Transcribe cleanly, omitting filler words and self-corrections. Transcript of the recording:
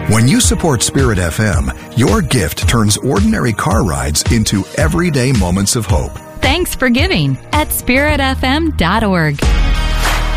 When you support Spirit FM, your gift turns ordinary car rides into everyday moments of hope. Thanks for giving at spiritfm.org.